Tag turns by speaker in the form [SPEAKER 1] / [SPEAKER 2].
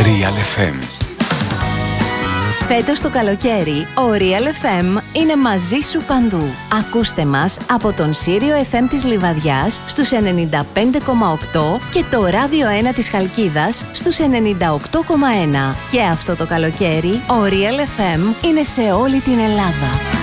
[SPEAKER 1] Real FM.
[SPEAKER 2] Φέτος το καλοκαίρι, ο Real FM είναι μαζί σου παντού. Ακούστε μας από τον Σύριο FM της Λιβαδιάς στους 95,8 και το Ράδιο 1 της Χαλκίδας στους 98,1. Και αυτό το καλοκαίρι, ο Real FM είναι σε όλη την Ελλάδα.